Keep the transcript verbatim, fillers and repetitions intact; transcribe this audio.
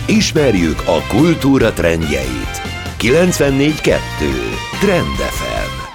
Ismerjük a kultúra trendjeit. kilencvennégy kettő Trend ef em